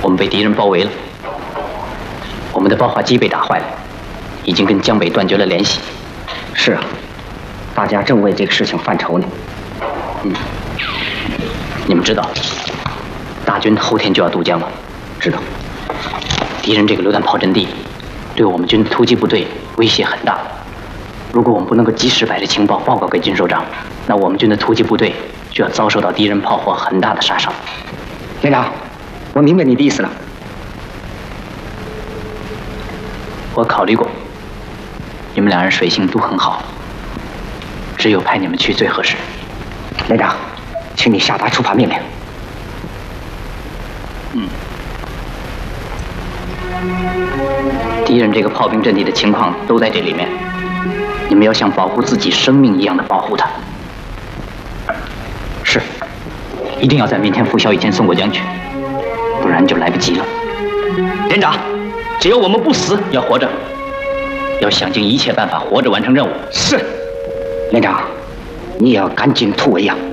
我们被敌人包围了，我们的爆化机被打坏了，已经跟江北断绝了联系。 是啊，大家正为这个事情犯愁呢。 你们知道，大军后天就要渡江吗？ 知道。 敌人这个榴弹炮阵地，对我们军的突击部队威胁很大。如果我们不能够及时把这情报报告给军首长，那我们军的突击部队就要遭受到敌人炮火很大的杀伤。 连长，我明白你的意思了。 我考虑过，你们两人水性都很好，只有派你们去最合适。 连长，请你下达出发命令。 敌人这个炮兵阵地的情况都在这里面，你们要像保护自己生命一样的保护它。是，一定要在明天拂晓以前送过江去，不然就来不及了。连长，只要我们不死，要活着，要想尽一切办法活着完成任务。 是，连长，你也要赶紧突围呀！